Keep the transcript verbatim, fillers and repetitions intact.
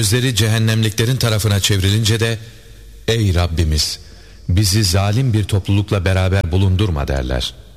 Gözleri cehennemliklerin tarafına çevrilince de ey Rabbimiz bizi zalim bir toplulukla beraber bulundurma derler.